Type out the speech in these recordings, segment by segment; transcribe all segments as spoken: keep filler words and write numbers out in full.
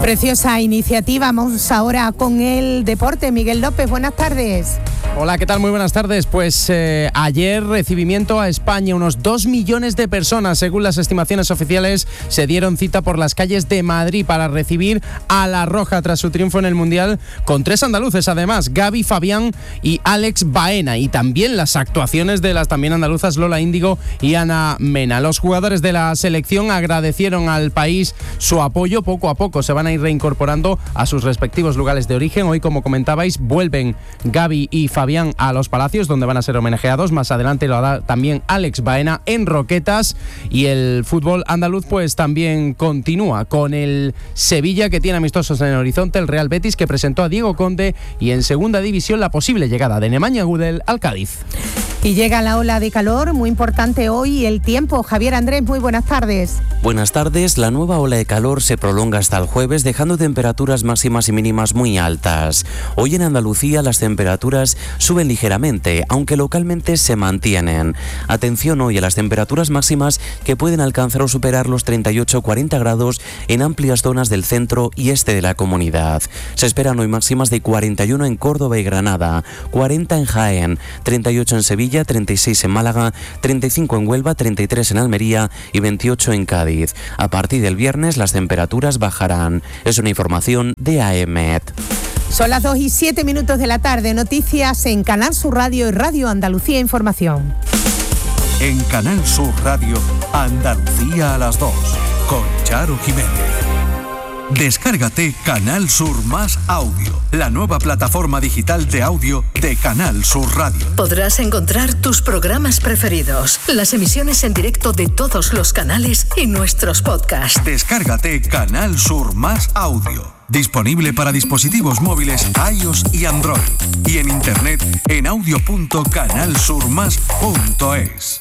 Preciosa iniciativa. Vamos ahora con el deporte. Miguel López, buenas tardes. Hola, ¿qué tal? Muy buenas tardes. Pues eh, ayer recibimiento a España. Unos dos millones de personas, según las estimaciones oficiales, se dieron cita por las calles de Madrid para recibir a La Roja tras su triunfo en el Mundial, con tres andaluces además, Gaby, Fabián y Alex Baena, y también las actuaciones de las también andaluzas Lola Índigo y Ana Mena. Los jugadores de la selección agradecieron al país su apoyo. Poco a poco se van a ir reincorporando a sus respectivos lugares de origen. Hoy, como comentabais, vuelven Gaby y Fabián a Los Palacios, donde van a ser homenajeados. Más adelante lo hará también Alex Baena en Roquetas. Y el fútbol andaluz pues también continúa con el Sevilla, que tiene amistosos en el horizonte, el Real Betis, que presentó a Diego Conde, y en segunda división la posible llegada de Nemanja Gudel al Cádiz. Y llega la ola de calor, muy importante hoy el tiempo. Javier Andrés, muy buenas tardes. Buenas tardes. La nueva ola de calor se prolonga hasta el jueves, dejando temperaturas máximas y mínimas muy altas. Hoy en Andalucía las temperaturas suben ligeramente, aunque localmente se mantienen. Atención hoy a las temperaturas máximas, que pueden alcanzar o superar los treinta y ocho a cuarenta grados en amplias zonas del centro y este de la comunidad. Se esperan hoy máximas de cuarenta y uno en Córdoba y Granada, cuarenta en Jaén, treinta y ocho en Sevilla, treinta y seis en Málaga, treinta y cinco en Huelva, treinta y tres en Almería y veintiocho en Cádiz. A partir del viernes las temperaturas bajarán. Es una información de A E M E T. Son las dos y siete minutos de la tarde. Noticias en Canal Sur Radio y Radio Andalucía Información. En Canal Sur Radio, Andalucía a las dos, con Charo Jiménez. Descárgate Canal Sur Más Audio, la nueva plataforma digital de audio de Canal Sur Radio. Podrás encontrar tus programas preferidos, las emisiones en directo de todos los canales y nuestros podcasts. Descárgate Canal Sur Más Audio, disponible para dispositivos móviles iOS y Android, y en internet en audio punto canal sur más punto es.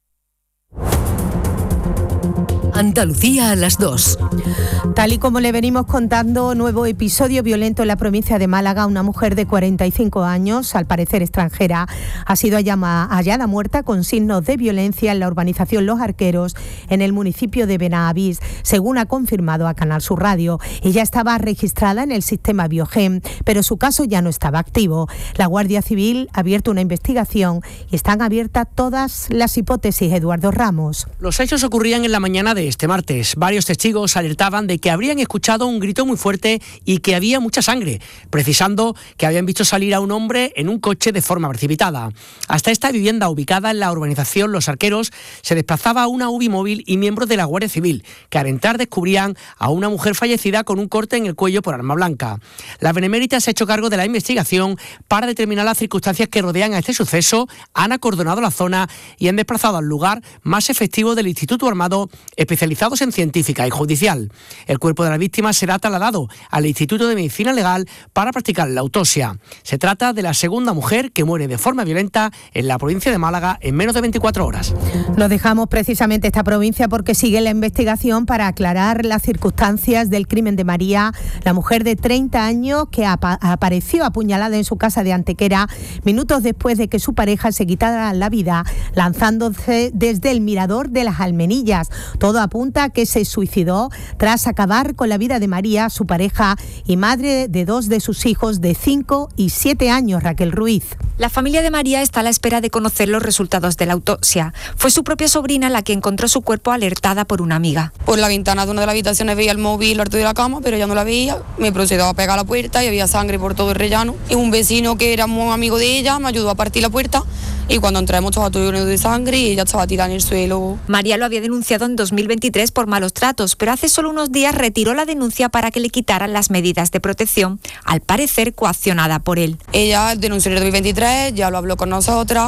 Andalucía a las dos. Tal y como le venimos contando, nuevo episodio violento en la provincia de Málaga. Una mujer de cuarenta y cinco años, al parecer extranjera, ha sido hallada muerta con signos de violencia en la urbanización Los Arqueros, en el municipio de Benavís, según ha confirmado a Canal Sur Radio. Ella estaba registrada en el sistema Biogen, pero su caso ya no estaba activo. La Guardia Civil ha abierto una investigación y están abiertas todas las hipótesis. Eduardo Ramos. Los hechos ocurrían en la mañana de este martes. Varios testigos alertaban de que habrían escuchado un grito muy fuerte y que había mucha sangre, precisando que habían visto salir a un hombre en un coche de forma precipitada. Hasta esta vivienda, ubicada en la urbanización Los Arqueros, se desplazaba una U B I móvil y miembros de la Guardia Civil, que al entrar descubrían a una mujer fallecida con un corte en el cuello por arma blanca. La Benemérita se ha hecho cargo de la investigación para determinar las circunstancias que rodean a este suceso, han acordonado la zona y han desplazado al lugar más efectivo del Instituto Armado, especializados en científica y judicial. El cuerpo de la víctima será trasladado al Instituto de Medicina Legal para practicar la autopsia. Se trata de la segunda mujer que muere de forma violenta en la provincia de Málaga en menos de veinticuatro horas. Nos dejamos precisamente esta provincia porque sigue la investigación para aclarar las circunstancias del crimen de María, la mujer de treinta años que apa- apareció apuñalada en su casa de Antequera minutos después de que su pareja se quitara la vida lanzándose desde el mirador de las Almenillas. Todo apunta a que se suicidó tras acabar con la vida de María, su pareja y madre de dos de sus hijos de cinco y siete años, Raquel Ruiz. La familia de María está a la espera de conocer los resultados de la autopsia. Fue su propia sobrina la que encontró su cuerpo alertada por una amiga. Por la ventana de una de las habitaciones veía el móvil harto de la cama, pero ya no la veía. Me procedió a pegar a la puerta y había sangre por todo el rellano. Y un vecino que era muy amigo de ella me ayudó a partir la puerta. Y cuando entramos estaba todo lleno de sangre y ella estaba tirada en el suelo. María lo había denunciado en dos mil veintitrés por malos tratos, pero hace solo unos días retiró la denuncia para que le quitaran las medidas de protección, al parecer coaccionada por él. Ella denunció en el dos mil veintitrés, ya lo habló con nosotras,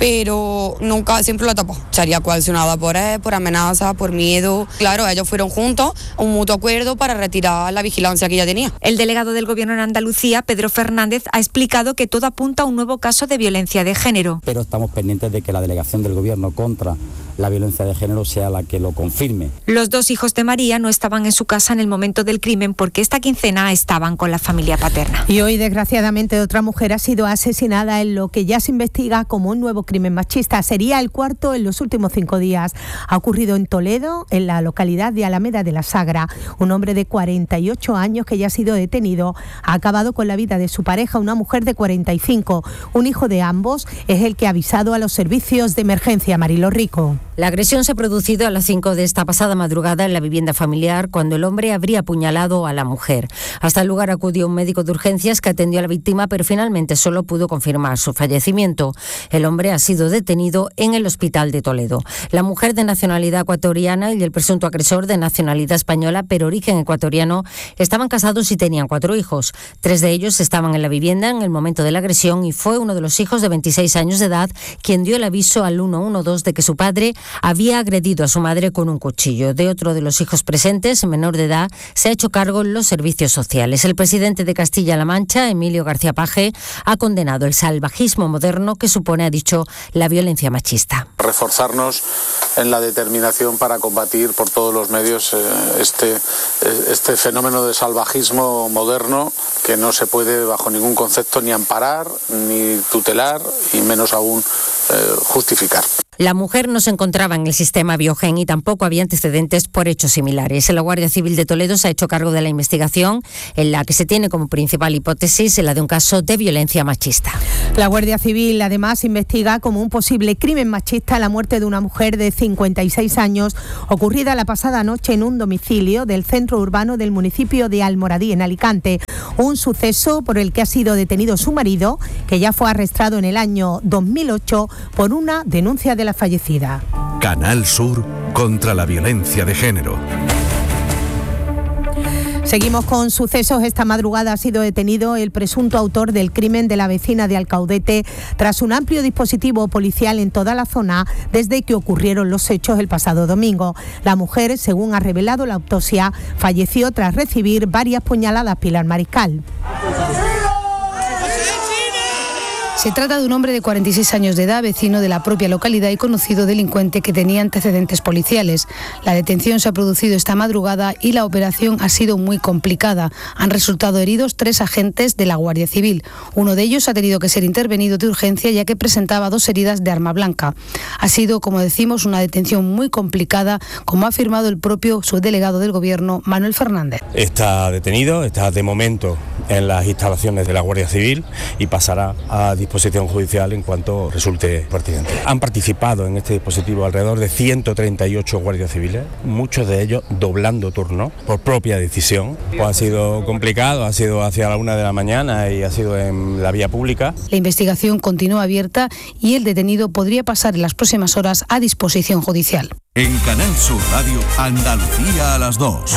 pero nunca, siempre la tapó. Sería coaccionada por él, por amenaza, por miedo. Claro, ellos fueron juntos a un mutuo acuerdo para retirar la vigilancia que ella tenía. El delegado del Gobierno en Andalucía, Pedro Fernández, ha explicado que todo apunta a un nuevo caso de violencia de género. Pero estamos pendientes de que la delegación del Gobierno contra la violencia de género sea la que lo confirme. crimen. Los dos hijos de María no estaban en su casa en el momento del crimen porque esta quincena estaban con la familia paterna. Y hoy, desgraciadamente, otra mujer ha sido asesinada en lo que ya se investiga como un nuevo crimen machista. Sería el cuarto en los últimos cinco días. Ha ocurrido en Toledo, en la localidad de Alameda de la Sagra. Un hombre de cuarenta y ocho años que ya ha sido detenido ha acabado con la vida de su pareja, una mujer de cuarenta y cinco. Un hijo de ambos es el que ha avisado a los servicios de emergencia. Marilo Rico. La agresión se ha producido a las cinco de esta pasada madrugada en la vivienda familiar, cuando el hombre habría apuñalado a la mujer. Hasta el lugar acudió un médico de urgencias que atendió a la víctima, pero finalmente solo pudo confirmar su fallecimiento. El hombre ha sido detenido en el hospital de Toledo. La mujer, de nacionalidad ecuatoriana, y el presunto agresor, de nacionalidad española pero origen ecuatoriano, estaban casados y tenían cuatro hijos. Tres de ellos estaban en la vivienda en el momento de la agresión y fue uno de los hijos, de veintiséis años de edad, quien dio el aviso al uno uno dos de que su padre había agredido a su madre con un cuchillo. De otro de los hijos presentes, menor de edad, se ha hecho cargo en los servicios sociales. El presidente de Castilla-La Mancha, Emilio García Paje, ha condenado el salvajismo moderno que supone, ha dicho, la violencia machista. Reforzarnos en la determinación para combatir por todos los medios eh, este, eh, este fenómeno de salvajismo moderno que no se puede bajo ningún concepto ni amparar, ni tutelar y menos aún eh, justificar. La mujer no se encontraba en el sistema Biogen y tampoco había antecedentes por hechos similares. La Guardia Civil de Toledo se ha hecho cargo de la investigación, en la que se tiene como principal hipótesis la de un caso de violencia machista. La Guardia Civil además investiga como un posible crimen machista la muerte de una mujer de cincuenta y seis años ocurrida la pasada noche en un domicilio del centro urbano del municipio de Almoradí, en Alicante. Un suceso por el que ha sido detenido su marido, que ya fue arrestado en el año dos mil ocho por una denuncia de la fallecida. Canal Sur contra la violencia de género. Seguimos con sucesos. Esta madrugada ha sido detenido el presunto autor del crimen de la vecina de Alcaudete tras un amplio dispositivo policial en toda la zona desde que ocurrieron los hechos el pasado domingo. La mujer, según ha revelado la autopsia, falleció tras recibir varias puñaladas. Pilar Mariscal. Se trata de un hombre de cuarenta y seis años de edad, vecino de la propia localidad y conocido delincuente que tenía antecedentes policiales. La detención se ha producido esta madrugada y la operación ha sido muy complicada. Han resultado heridos tres agentes de la Guardia Civil. Uno de ellos ha tenido que ser intervenido de urgencia ya que presentaba dos heridas de arma blanca. Ha sido, como decimos, una detención muy complicada, como ha afirmado el propio subdelegado del Gobierno, Manuel Fernández. Está detenido, está de momento en las instalaciones de la Guardia Civil y pasará a disposición judicial en cuanto resulte pertinente. Han participado en este dispositivo alrededor de ciento treinta y ocho guardias civiles, muchos de ellos doblando turno por propia decisión. Pues ha sido complicado, ha sido hacia la una de la mañana y ha sido en la vía pública. La investigación continúa abierta y el detenido podría pasar en las próximas horas a disposición judicial. En Canal Sur Radio, Andalucía a las dos.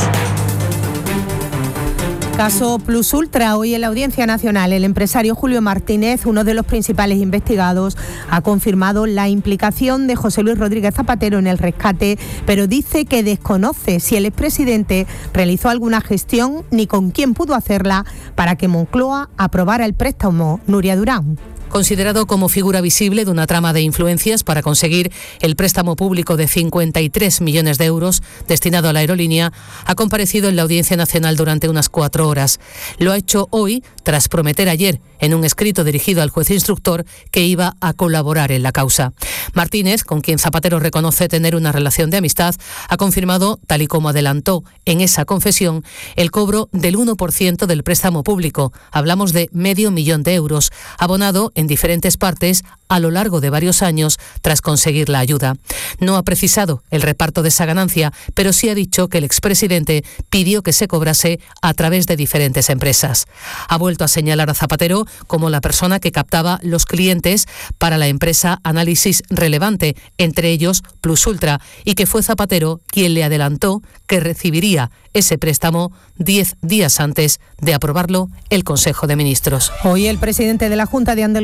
Caso Plus Ultra. Hoy en la Audiencia Nacional, el empresario Julio Martínez, uno de los principales investigados, ha confirmado la implicación de José Luis Rodríguez Zapatero en el rescate, pero dice que desconoce si el expresidente realizó alguna gestión ni con quién pudo hacerla para que Moncloa aprobara el préstamo. Nuria Durán. Considerado como figura visible de una trama de influencias para conseguir el préstamo público de cincuenta y tres millones de euros destinado a la aerolínea, ha comparecido en la Audiencia Nacional durante unas cuatro horas. Lo ha hecho hoy tras prometer ayer en un escrito dirigido al juez instructor que iba a colaborar en la causa. Martínez, con quien Zapatero reconoce tener una relación de amistad, ha confirmado, tal y como adelantó en esa confesión, el cobro del uno por ciento del préstamo público. Hablamos de medio millón de euros, abonado en diferentes partes a lo largo de varios años tras conseguir la ayuda. No ha precisado el reparto de esa ganancia, pero sí ha dicho que el expresidente pidió que se cobrase a través de diferentes empresas. Ha vuelto a señalar a Zapatero como la persona que captaba los clientes para la empresa Análisis Relevante, entre ellos Plus Ultra, y que fue Zapatero quien le adelantó que recibiría ese préstamo diez días antes de aprobarlo el Consejo de Ministros. Hoy el presidente de la Junta de Andalucía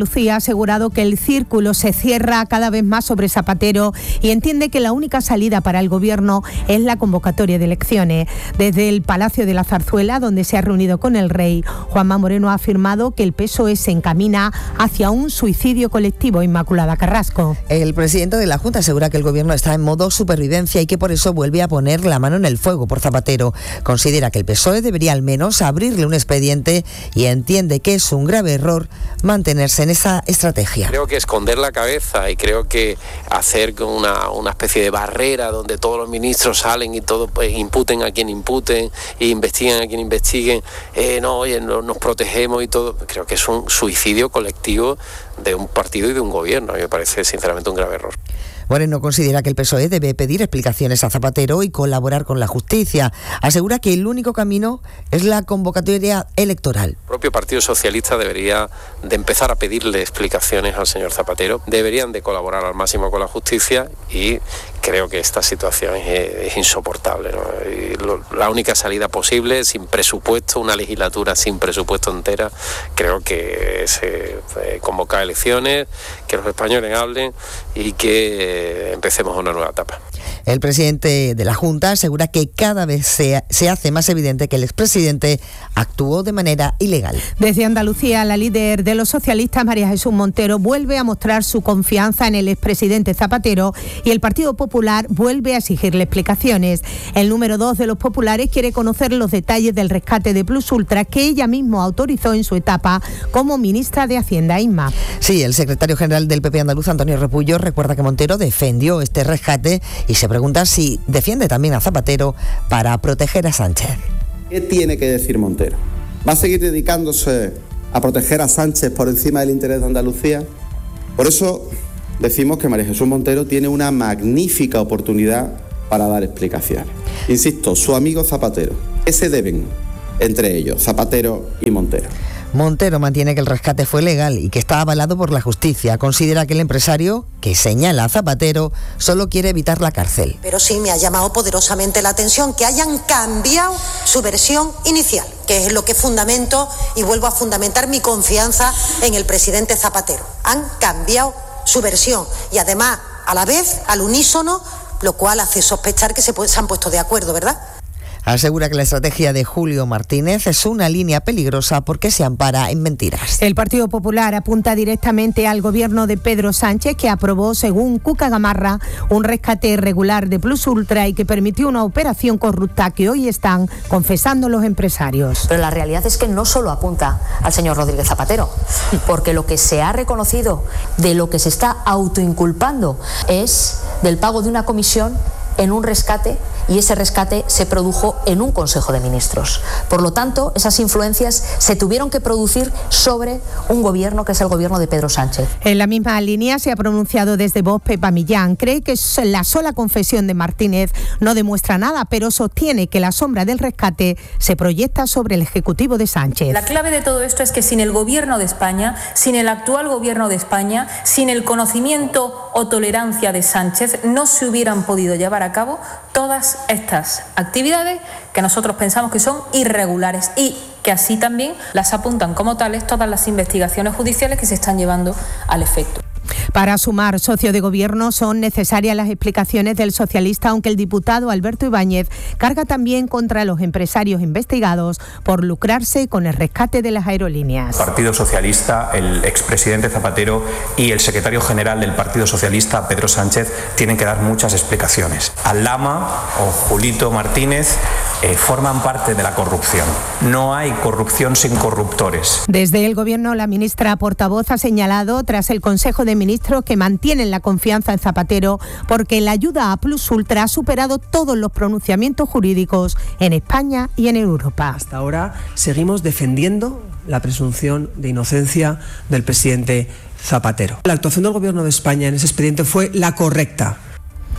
Andalucía ha asegurado que el círculo se cierra cada vez más sobre Zapatero y entiende que la única salida para el Gobierno es la convocatoria de elecciones. Desde el Palacio de la Zarzuela, donde se ha reunido con el rey, Juanma Moreno ha afirmado que el P S O E se encamina hacia un suicidio colectivo. Inmaculada Carrasco. El presidente de la Junta asegura que el Gobierno está en modo supervivencia y que por eso vuelve a poner la mano en el fuego por Zapatero. Considera que el P S O E debería al menos abrirle un expediente y entiende que es un grave error mantenerse en esa estrategia. Creo que esconder la cabeza y creo que hacer una, una especie de barrera donde todos los ministros salen y todos pues, imputen a quien imputen e investiguen a quien investiguen, eh, no, oye, no, nos protegemos y todo, creo que es un suicidio colectivo de un partido y de un gobierno. A mí me parece sinceramente un grave error. Moreno considera que el P S O E debe pedir explicaciones a Zapatero y colaborar con la justicia. Asegura que el único camino es la convocatoria electoral. El propio Partido Socialista debería de empezar a pedirle explicaciones al señor Zapatero. Deberían de colaborar al máximo con la justicia y creo que esta situación es, es insoportable, ¿no? Y lo, la única salida posible, sin presupuesto, una legislatura sin presupuesto entera, creo que es eh, convocar elecciones, que los españoles hablen y que empecemos una nueva etapa. El presidente de la Junta asegura que cada vez se, se hace más evidente que el expresidente actuó de manera ilegal. Desde Andalucía, la líder de los socialistas, María Jesús Montero, vuelve a mostrar su confianza en el expresidente Zapatero y el Partido Popular vuelve a exigirle explicaciones. El número dos de los populares quiere conocer los detalles del rescate de Plus Ultra que ella misma autorizó en su etapa como ministra de Hacienda. Inma. Sí, el secretario general del P P andaluz, Antonio Repullo, recuerda que Montero defendió este rescate y se pregunta si defiende también a Zapatero para proteger a Sánchez. ¿Qué tiene que decir Montero? ¿Va a seguir dedicándose a proteger a Sánchez por encima del interés de Andalucía? Por eso decimos que María Jesús Montero tiene una magnífica oportunidad para dar explicaciones. Insisto, su amigo Zapatero. ¿Qué se deben entre ellos, Zapatero y Montero? Montero mantiene que el rescate fue legal y que está avalado por la justicia. Considera que el empresario, que señala a Zapatero, solo quiere evitar la cárcel. Pero sí me ha llamado poderosamente la atención que hayan cambiado su versión inicial, que es lo que fundamento y vuelvo a fundamentar mi confianza en el presidente Zapatero. Han cambiado su versión y además, a la vez, al unísono, lo cual hace sospechar que se, se han puesto de acuerdo, ¿verdad? Asegura que la estrategia de Julio Martínez es una línea peligrosa porque se ampara en mentiras. El Partido Popular apunta directamente al gobierno de Pedro Sánchez, que aprobó, según Cuca Gamarra, un rescate irregular de Plus Ultra y que permitió una operación corrupta que hoy están confesando los empresarios. Pero la realidad es que no solo apunta al señor Rodríguez Zapatero, porque lo que se ha reconocido, de lo que se está autoinculpando, es del pago de una comisión en un rescate, y ese rescate se produjo en un Consejo de Ministros. Por lo tanto, esas influencias se tuvieron que producir sobre un gobierno que es el gobierno de Pedro Sánchez. En la misma línea se ha pronunciado desde Vox Pepa Millán. Cree que la sola confesión de Martínez no demuestra nada, pero sostiene que la sombra del rescate se proyecta sobre el Ejecutivo de Sánchez. La clave de todo esto es que sin el gobierno de España, sin el actual gobierno de España, sin el conocimiento o tolerancia de Sánchez, no se hubieran podido llevar a cabo todas estas actividades que nosotros pensamos que son irregulares y que así también las apuntan como tales todas las investigaciones judiciales que se están llevando al efecto. Para sumar socio de gobierno son necesarias las explicaciones del socialista, aunque el diputado Alberto Ibáñez carga también contra los empresarios investigados por lucrarse con el rescate de las aerolíneas. El Partido Socialista, el expresidente Zapatero y el secretario general del Partido Socialista, Pedro Sánchez, tienen que dar muchas explicaciones. Al-Lama o Julito Martínez eh, forman parte de la corrupción. No hay corrupción sin corruptores. Desde el gobierno, la ministra portavoz ha señalado, tras el Consejo de Ministros, que mantienen la confianza en Zapatero porque la ayuda a Plus Ultra ha superado todos los pronunciamientos jurídicos en España y en Europa. Hasta ahora seguimos defendiendo la presunción de inocencia del presidente Zapatero. La actuación del Gobierno de España en ese expediente fue la correcta.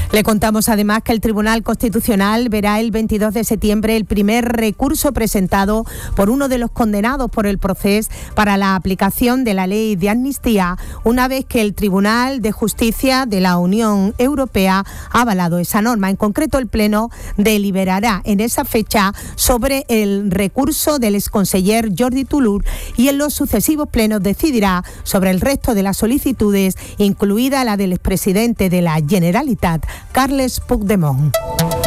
Le contamos además que el Tribunal Constitucional verá el veintidós de septiembre el primer recurso presentado por uno de los condenados por el proceso para la aplicación de la ley de amnistía, una vez que el Tribunal de Justicia de la Unión Europea ha avalado esa norma. En concreto, el Pleno deliberará en esa fecha sobre el recurso del exconseller Jordi Turull y en los sucesivos plenos decidirá sobre el resto de las solicitudes, incluida la del expresidente de la Generalitat, Carles Puigdemont.